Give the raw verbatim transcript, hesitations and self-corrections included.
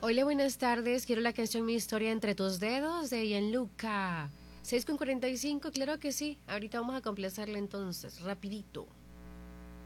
Hola, buenas tardes. Quiero la canción Mi historia entre tus dedos de Gianluca. seis con cuarenta y cinco, claro que sí. Ahorita vamos a complacerla entonces, rapidito.